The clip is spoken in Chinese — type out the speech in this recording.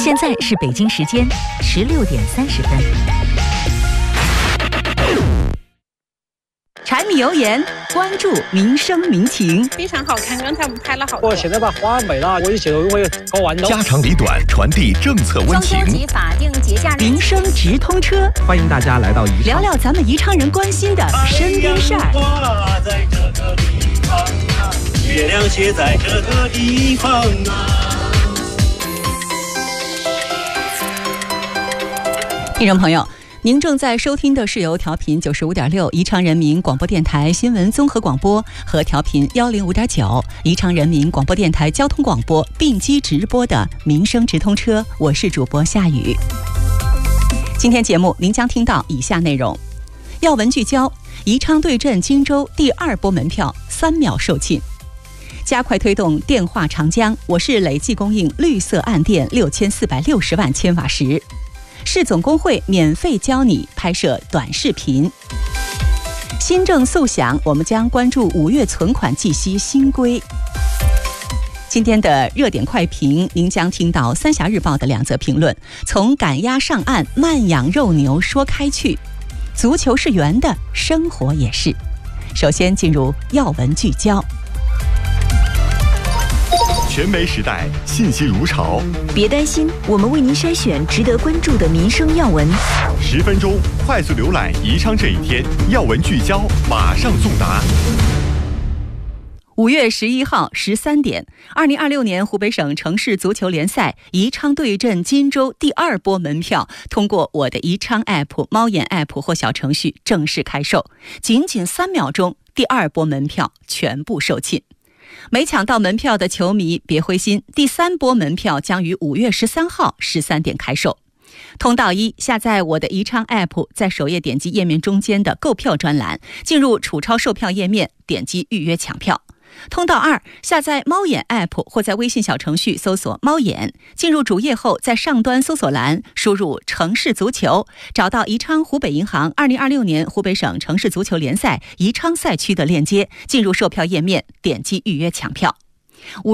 现在是北京时间16:30。柴米油盐，关注民生民情。 非常好看，刚才我们拍了好多。 我现在把花美了，我一切都会搞完了。 家长里短，传递政策温情。 中秋节法定节假日， 民生直通车， 欢迎大家来到宜昌， 聊聊咱们宜昌人关心的身边事儿。 在这个地方啊，月亮写在这个地方啊。 听众朋友，您正在收听的是由调频95.6宜昌人民广播电台新闻综合广播和调频105.9宜昌人民广播电台交通广播并机直播的民生直通车，我是主播夏雨。今天节目您将听到以下内容：要闻聚焦，宜昌对阵荆州第2波门票3秒售罄；加快推动电话长江，我市累计供应绿色暗电6460万千瓦时；市总工会免费教你拍摄短视频。新政速享，我们将关注5月存款计息新规。今天的热点快评，您将听到三峡日报的2则评论，从赶鸭上岸慢养肉牛说开去，足球是圆的，生活也是。首先进入要闻聚焦。 全媒时代，信息如潮。 别担心，我们为您筛选值得关注的民生要闻。 10分钟快速浏览宜昌这一天，要闻聚焦，马上送达。 5月11号13点，2026年湖北省城市足球联赛宜昌对阵荆州第2波门票通过我的宜昌 App、猫眼 App 或小程序正式开售，仅3秒钟，第2波门票全部售罄。没抢到门票的球迷别灰心，第3波门票将于5月13号13点开售。通道1，下载我的宜昌 App， 在首页点击页面中间的购票专栏，进入储超售票页面，点击预约抢票。通道2，下载猫眼 App 或在微信小程序搜索猫眼，进入主页后，在上端搜索栏输入城市足球，找到宜昌湖北银行2026年湖北省城市足球联赛宜昌赛区的链接，进入售票页面，点击预约抢票。